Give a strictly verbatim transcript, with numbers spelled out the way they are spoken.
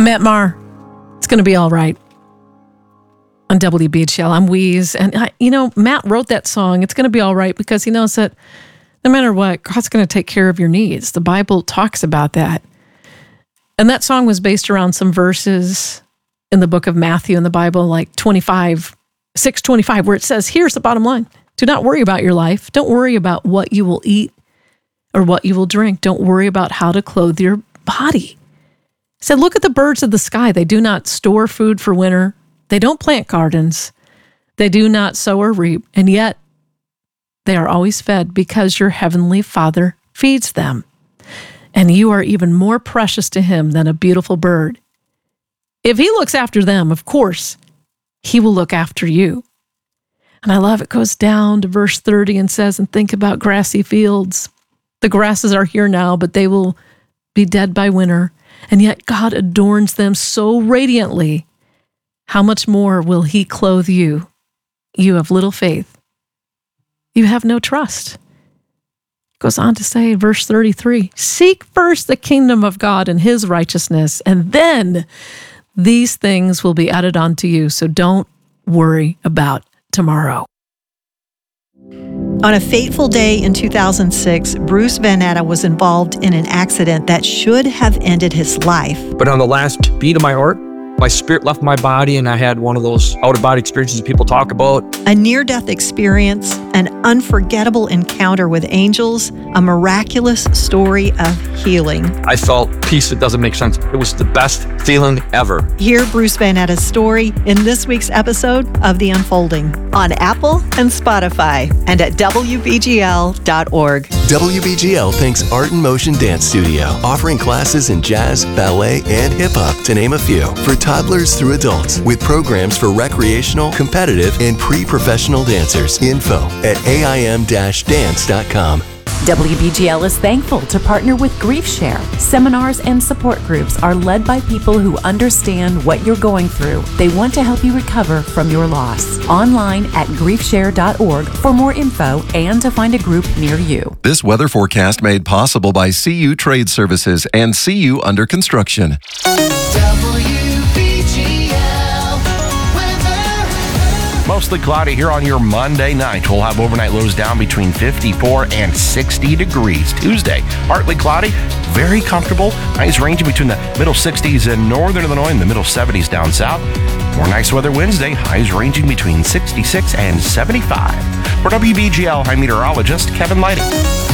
Matt Maher, It's Gonna Be All Right. On W B G L, I'm Wheeze. And, I, you know, Matt wrote that song, It's Gonna Be All Right, because he knows that no matter what, God's going to take care of your needs. The Bible talks about that. And that song was based around some verses in the book of Matthew in the Bible, like twenty-five, six twenty-five, where it says, here's the bottom line. Do not worry about your life. Don't worry about what you will eat or what you will drink. Don't worry about how to clothe your body. He said, look at the birds of the sky. They do not store food for winter. They don't plant gardens. They do not sow or reap. And yet they are always fed because your heavenly Father feeds them. And you are even more precious to him than a beautiful bird. If he looks after them, of course, he will look after you. And I love it goes down to verse thirty and says, and think about grassy fields. The grasses are here now, but they will be dead by winter. And yet God adorns them so radiantly. How much more will he clothe you? You have little faith. You have no trust. Goes on to say, verse thirty-three, seek first the kingdom of God and his righteousness, and then these things will be added onto you. So don't worry about tomorrow. On a fateful day in two thousand six, Bruce Van Natta was involved in an accident that should have ended his life. But on the last beat of my heart, my spirit left my body and I had one of those out-of-body experiences people talk about. A near-death experience, an unforgettable encounter with angels, a miraculous story of healing. I felt peace that doesn't make sense. It was the best feeling ever. Hear Bruce Van Natta's story in this week's episode of The Unfolding on Apple and Spotify and at W B G L dot org. W B G L thanks Art in Motion Dance Studio, offering classes in jazz, ballet, and hip-hop, to name a few, for toddlers through adults, with programs for recreational, competitive, and pre-professional dancers. Info at A I M dash dance dot com. W B G L is thankful to partner with Grief Share. Seminars and support groups are led by people who understand what you're going through. They want to help you recover from your loss. Online at grief share dot org for more info and to find a group near you. This weather forecast made possible by C U Trade Services and C U Under Construction. Mostly cloudy here on your Monday night. We'll have overnight lows down between fifty-four and sixty degrees. Tuesday, partly cloudy, very comfortable. Highs ranging between the middle sixties in northern Illinois and the middle seventies down south. More nice weather Wednesday, highs ranging between sixty-six and seventy-five. For W B G L, I'm meteorologist Kevin Lighting.